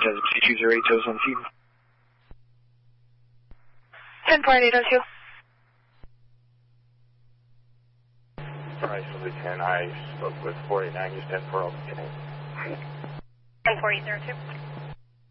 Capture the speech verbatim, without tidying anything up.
Desert C two zero eight zero on team. ten four eight oh two. Price was ten. I spoke with four eight nine, use ten four oh two. ten four eight zero two.